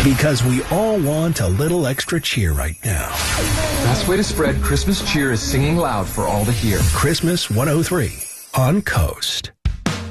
Because we all want a little extra cheer right now. Best way to spread Christmas cheer is singing loud for all to hear. Christmas 103 on Coast.